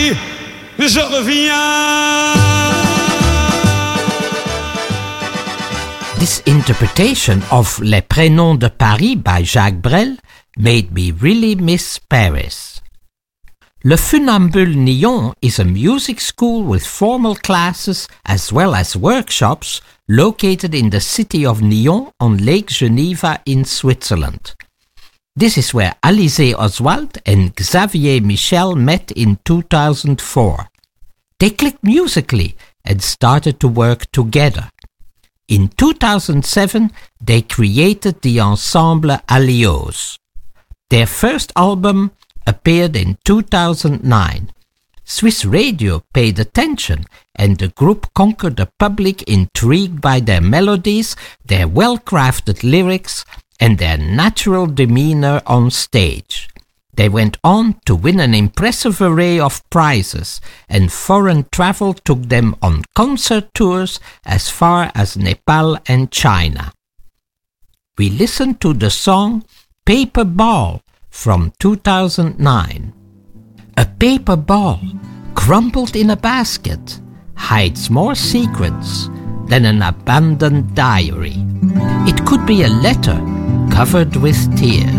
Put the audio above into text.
Je reviens. This interpretation of Les Prénoms de Paris by Jacques Brel made me really miss Paris. Le Funambule Nyon is a music school with formal classes as well as workshops located in the city of Nyon on Lake Geneva in Switzerland. This is where Alizé Oswald and Xavier Michel met in 2004. They clicked musically and started to work together. In 2007, they created the ensemble Alios. Their first album appeared in 2009. Swiss radio paid attention, and the group conquered the public intrigued by their melodies, their well-crafted lyrics, and their natural demeanor on stage. They went on to win an impressive array of prizes, and foreign travel took them on concert tours as far as Nepal and China. We listened to the song Paper Ball from 2009. A paper ball, crumpled in a basket, hides more secrets than an abandoned diary. It could be a letter covered with tears.